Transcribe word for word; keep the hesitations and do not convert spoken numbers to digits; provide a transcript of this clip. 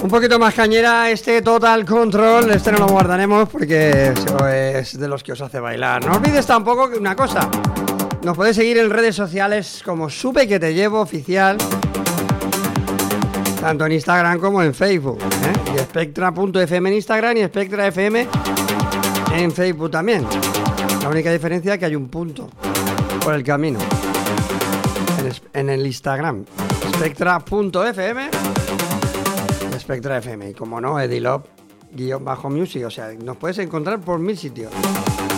Un poquito más cañera este Total Control. Este no lo guardaremos porque es de los que os hace bailar. No olvides tampoco que una cosa: nos podéis seguir en redes sociales como Supe que te llevo oficial, tanto en Instagram como en Facebook, ¿eh? Y Spectra punto f m en Instagram y Spectra F M en Facebook también. La única diferencia es que hay un punto por el camino en el Instagram, Spectra punto f m, Spectra F M, y como no, Edilop guión bajo music. O sea, nos puedes encontrar por mil sitios.